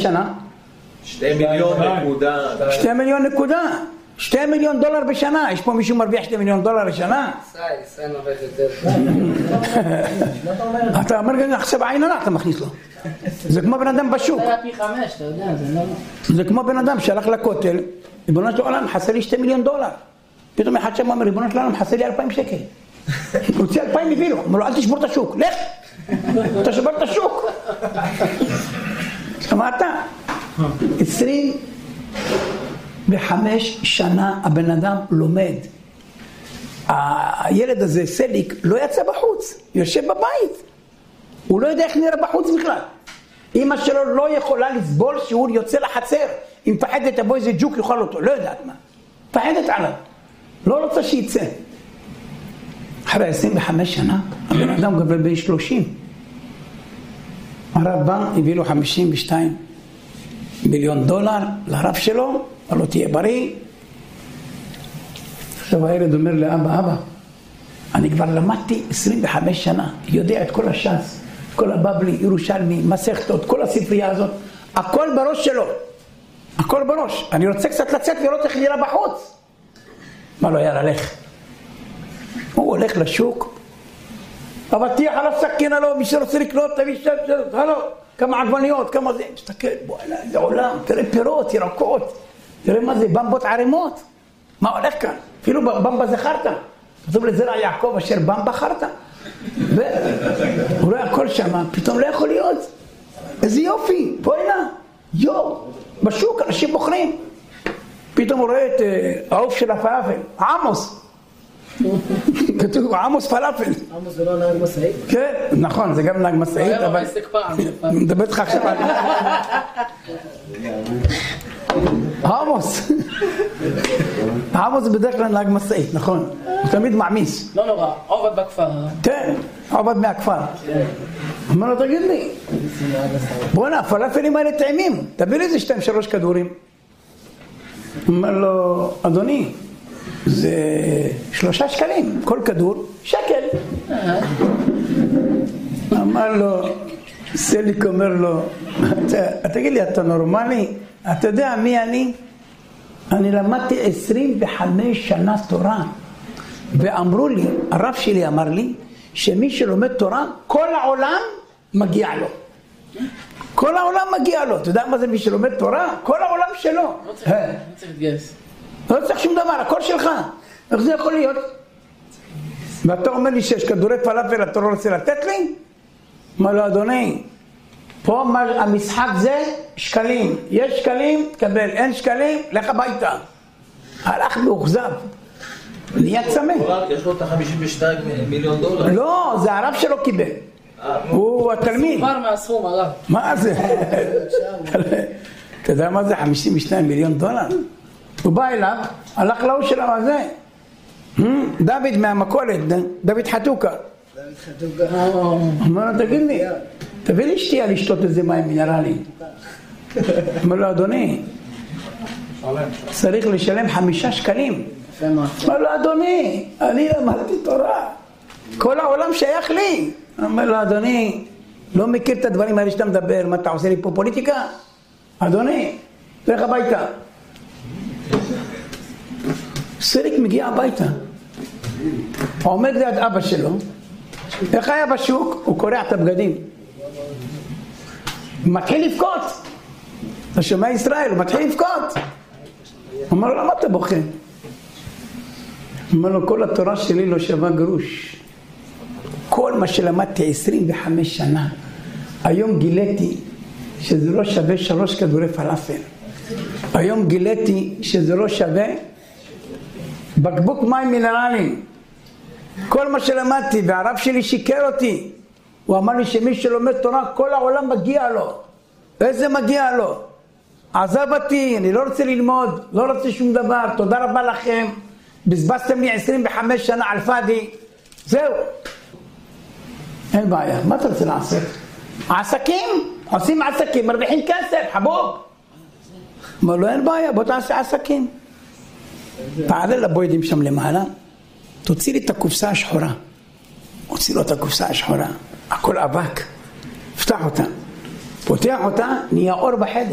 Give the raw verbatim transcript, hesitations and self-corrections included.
שנה? שתי מיליון נקודה. שתי מיליון נקודה. שתי מיליון דולר בשנה. יש פה מישהו מרוויח שתי מיליון דולר לשנה? ישראל, ישראל עובד יותר. אתה אומר גם עכשיו עין עלה, אתה מכניס לו. זה כמו בן אדם בשוק. זה היה פי חמש, אתה יודע, זה לא... זה כמו בן אדם שהלך לכותל, ריבונו של עולם, חסר לי שתי מיליון דולר. פתאום אחד שם אומר, ריבונו של עולם, חסר לי אלפיים שקל. הוא רוצה אלפיים הביא לו. אומר לו, אל תשבור את השוק, לך! אתה שבר את השוק. שמעת? עשרים וחמש שנה הבן אדם לומד. הילד הזה, סליק, לא יצא בחוץ, יושב בבית. הוא לא יודע איך נראה בחוץ בכלל. אמא שלו לא יכולה לסבול שהוא יוצא לחצר. אם פחדת תבוא איזה ג'וק יאכל אותו, לא יודעת מה. פחדת עליו. לא רוצה שיצא. אחרי עשרים וחמש שנה, הבן אדם גבל בין שלושים. הרב בא, הביא לו חמישים ושתיים מיליון דולר לרב שלו, אבל לא תהיה בריא. עכשיו הילד אומר לאבא, אבא, אני כבר למדתי עשרים וחמש שנה, יודע את כל הש"ס, כל הבבלי, ירושלמי, מסכתות, כל הספרייה הזאת, הכל בראש שלו, הכל בראש. אני רוצה קצת לצאת ולראות איך נראה בחוץ. מה לא היה ללך? הוא הולך לשוק, אבטיח על הסכין, הלו, מי שרוצה לקנות, תביא שם, הלו, כמה עגבניות, כמה זה, תסתכל, בוא אליי, זה עולם, תראה פירות, ירקות, תראה מה זה, במבות ערימות, מה הולך כאן? אפילו במבה זכרת, כתוב לזרע יעקב אשר במבה חרת, והוא רואה הכל שם, פתאום לא יכול להיות, איזה יופי, בוא הנה, יו, בשוק אנשים בוחרים, פתאום הוא רואה את העוף של הפלאפל, עמוס, כתוב עמוס פלאפל. עמוס זה לא נהג משאית? כן, נכון, זה גם נהג משאית, אבל... אני מדבר איתך עכשיו על... עמוס. עמוס זה בדרך כלל נהג משאית, נכון. הוא תמיד מעמיס. לא נורא, עובד בכפר. כן, עובד מהכפר. אומר לו, תגיד לי, בוא'נה, הפלאפלים האלה טעימים, תביא לי איזה שתיים שלוש כדורים. אומר לו, אדוני, זה שלושה שקלים, כל כדור, שקל. אמר לו, סליק אומר לו, תגיד לי, אתה נורמלי? אתה יודע מי אני? אני למדתי עשרים וחמש שנה תורה, ואמרו לי, הרב שלי אמר לי, שמי שלומד תורה, כל העולם מגיע לו. כל העולם מגיע לו. אתה יודע מה זה מי שלומד תורה? כל העולם שלו. לא צריך להתגייס. לא צריך שום דבר, הכל שלך. איך זה יכול להיות? ואתה אומר לי שיש כדורי פלאפל, אתה לא רוצה לתת לי? מה לא, אדוני? פה המשחק זה שקלים. יש שקלים, תקבל. אין שקלים, לך הביתה. הלך מאוכזב. נהיה צמא. יש לו את ה-חמישים ושתיים מיליון דולר. לא, זה הרב שלו קיבל. הוא התלמיד. סופר מהסכום, הרב. מה זה? אתה יודע מה זה? חמישים ושתיים מיליון דולר? הוא בא אליו, הלך להוא שלו הזה. דוד מהמכולת, דוד חתוקה. דוד חתוקה. אומר לו, תגיד לי, תביא לי שתייה לשתות איזה מים מינרליים. אומר לו, אדוני, צריך לשלם חמישה שקלים. אומר לו, אדוני, אני למדתי תורה. כל העולם שייך לי. אומר לו, אדוני, לא מכיר את הדברים האלה שאתה מדבר, מה אתה עושה לי פה פוליטיקה? אדוני, תלך הביתה. סליק מגיע הביתה, הוא עומד ליד אבא שלו, איך היה בשוק? הוא קורע את הבגדים, הוא מתחיל לבכות. אתה שומע ישראל, הוא מתחיל לבכות. הוא אומר לו, למה אתה בוכה? הוא אומר לו, כל התורה שלי לא שווה גרוש. כל מה שלמדתי עשרים וחמש שנה, היום גיליתי שזה לא שווה שלוש כדורי פלאפל. היום גיליתי שזה לא שווה בקבוק מים מינרליים. כל מה שלמדתי, והרב שלי שיקר אותי. הוא אמר לי שמי שלומד תורה, כל העולם מגיע לו. איזה מגיע לו? עזב אותי, אני לא רוצה ללמוד, לא רוצה שום דבר, תודה רבה לכם. בזבזתם לי עשרים וחמש שנה על פאדי. זהו. אין בעיה, מה אתה רוצה לעשות? עסקים, עושים עסקים, מרוויחים כסף, חבוב. אמר לו, אין בעיה, בוא תעשה עסקים. תעלה לבוידים שם למעלה, תוציא לי את הקופסה השחורה. הוציא לו את הקופסה השחורה, הכל אבק. פתח אותה. פותח אותה, נהיה אור בחדר.